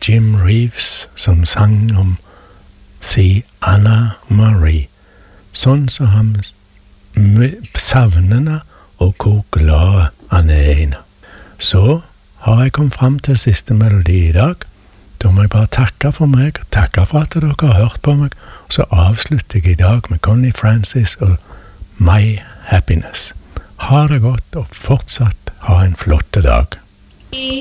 Jim Reeves som sang om si Anna Marie. Sånn så han savnende og hvor glad han er inne. Så har jeg kommet frem til siste melodi i dag. Da må jeg bare takke for meg, takke for at dere har hørt på meg, og så avslutter jeg i dag med Connie Francis og My Happiness. Ha det godt, og fortsatt ha en flott dag.